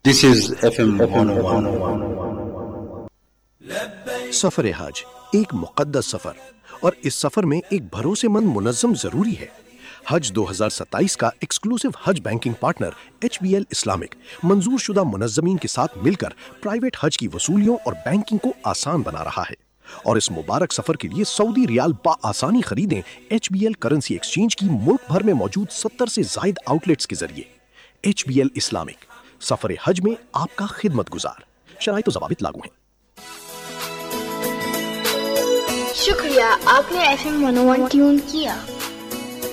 This is FM 101. सफर हज एक मुकद्दस सफर और इस सफर में एक भरोसेमंद मुनज़्ज़म जरूरी है। हज 2027 का एक्सक्लूसिव हज बैंकिंग पार्टनर HBL इस्लामिक मंजूर शुदा मुनज़्ज़मीन के साथ मिलकर प्राइवेट हज की वसूलियों और बैंकिंग को आसान बना रहा है और इस मुबारक सफर के लिए सऊदी रियाल आसानी खरीदें HBL करेंसी एक्सचेंज की मुल्क भर में मौजूद 70 से जायद आउटलेट्स के जरिए। HBL इस्लामिक सफर हज में आपका खिदमत गुजार। शराइत व ज़वाबित लागू हैं। शुक्रिया, आपने FM 101 ट्यून किया।